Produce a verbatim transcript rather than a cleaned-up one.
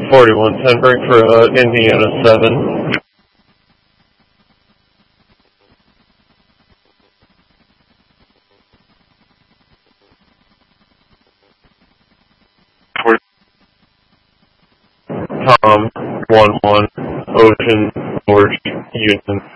forty-one ten, break for uh, Indiana seven. Tom, one one, Ocean, North, Union.